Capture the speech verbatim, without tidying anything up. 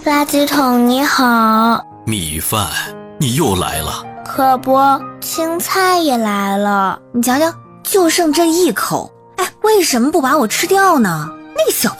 垃圾桶你好。 米饭，你又来了。 可不，青菜也来了。 你瞧瞧，就剩这一口，哎，为什么不把我吃掉呢？那小